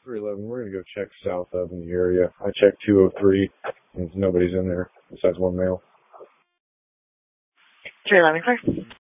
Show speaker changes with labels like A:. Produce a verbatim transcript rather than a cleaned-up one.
A: three eleven. We're gonna go check south of in the area. I checked two oh three, and nobody's in there besides one male.
B: three eleven, clear.